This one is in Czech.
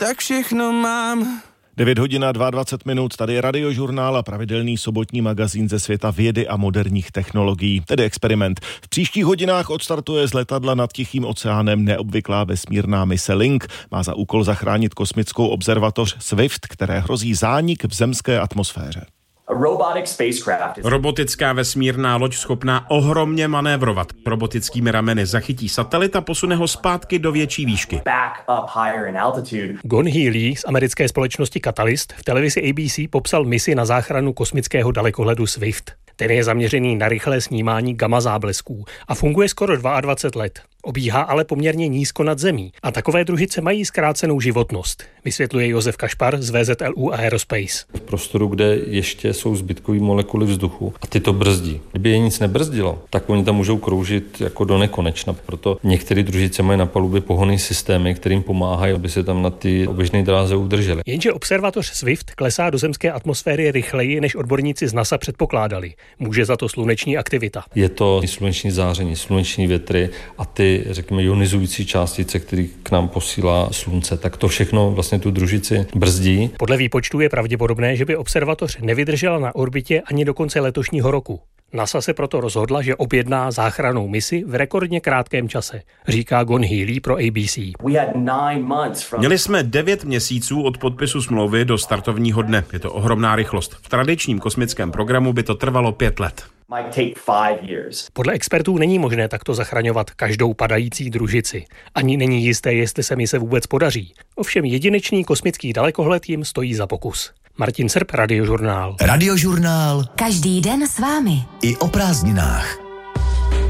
tak všechno mám. 9 hodin a 22 minut, tady je Radiožurnál a pravidelný sobotní magazín ze světa vědy a moderních technologií, tedy Experiment. V příštích hodinách odstartuje z letadla nad Tichým oceánem neobvyklá vesmírná mise Link. Má za úkol zachránit kosmickou observatoř Swift, které hrozí zánik v zemské atmosféře. Robotická vesmírná loď schopná ohromně manévrovat. Robotickými rameny zachytí satelit a posune ho zpátky do větší výšky. Gon Healy z americké společnosti Catalyst v televizi ABC popsal misi na záchranu kosmického dalekohledu Swift. Ten je zaměřený na rychlé snímání gamma záblesků a funguje skoro 22 let. Obíhá ale poměrně nízko nad zemí a takové družice mají zkrácenou životnost, vysvětluje Josef Kašpar z VZLU Aerospace. V prostoru, kde ještě jsou zbytkové molekuly vzduchu a ty to brzdí. Kdyby je nic nebrzdilo, tak oni tam můžou kroužit jako do nekonečna. Proto některé družice mají na palubě pohonné systémy, kterým pomáhají, aby se tam na ty oběžné dráze udrželi. Jenže observatoř Swift klesá do zemské atmosféry rychleji, než odborníci z NASA předpokládali. Může za to sluneční aktivita. Je to sluneční záření, sluneční větry a ty, řekněme, ionizující částice, které k nám posílá slunce, tak to všechno vlastně tu družici brzdí. Podle výpočtu je pravděpodobné, že by observatoř nevydržela na orbitě ani do konce letošního roku. NASA se proto rozhodla, že objedná záchrannou misi v rekordně krátkém čase, říká Gon Healy pro ABC. Měli jsme 9 měsíců od podpisu smlouvy do startovního dne. Je to ohromná rychlost. V tradičním kosmickém programu by to trvalo 5 let. Podle expertů není možné takto zachraňovat každou padající družici. Ani není jisté, jestli se mise vůbec podaří. Ovšem jedinečný kosmický dalekohled jim stojí za pokus. Martin Srb, Radiožurnál. Radiožurnál. Každý den s vámi. I o prázdninách.